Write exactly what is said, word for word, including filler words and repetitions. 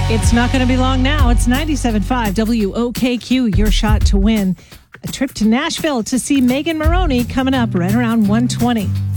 It's not going to be long now. It's ninety-seven point five W O K Q, your shot to win a trip to Nashville to see Megan Moroney coming up right around one twenty.